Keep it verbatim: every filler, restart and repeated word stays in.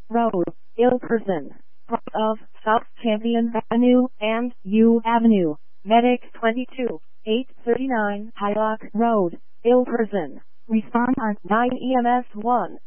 Road, Ilperson, part of South Champion Avenue and U Avenue, Medic twenty-two, eight thirty-nine Hylock Road, Ilperson. Respond on nine E M S one.